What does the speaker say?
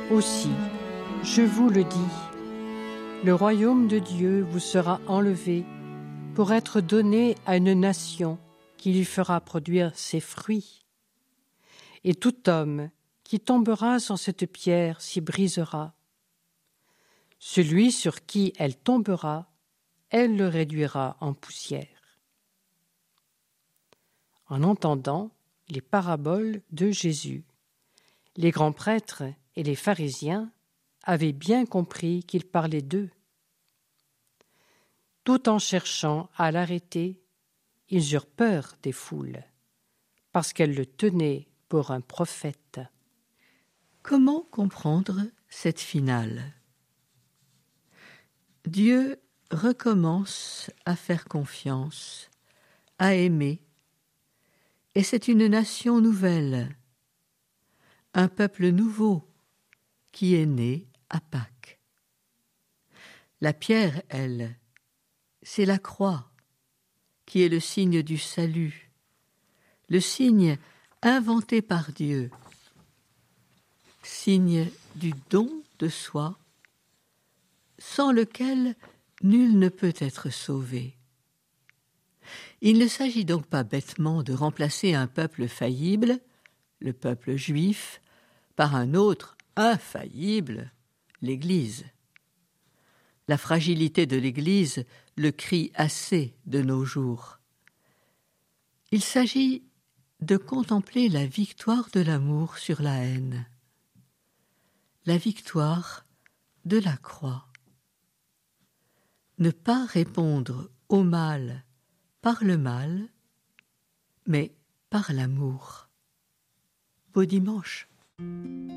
Aussi, je vous le dis, le royaume de Dieu vous sera enlevé pour être donné à une nation qui lui fera produire ses fruits. Et tout homme qui tombera sur cette pierre s'y brisera. Celui sur qui elle tombera, elle le réduira en poussière. En entendant les paraboles de Jésus, les grands prêtres et les pharisiens avaient bien compris qu'il parlait d'eux. Tout en cherchant à l'arrêter, ils eurent peur des foules, parce qu'elles le tenaient pour un prophète. Comment comprendre cette finale ? Dieu recommence à faire confiance, à aimer, et c'est une nation nouvelle, un peuple nouveau qui est né à Pâques. La pierre, elle, c'est la croix, qui est le signe du salut, le signe inventé par Dieu, signe du don de soi, sans lequel nul ne peut être sauvé. Il ne s'agit donc pas bêtement de remplacer un peuple faillible, le peuple juif, par un autre infaillible, l'Église. La fragilité de l'Église le crie assez de nos jours. Il s'agit de contempler la victoire de l'amour sur la haine, la victoire de la croix. Ne pas répondre au mal par le mal, mais par l'amour. Beau dimanche.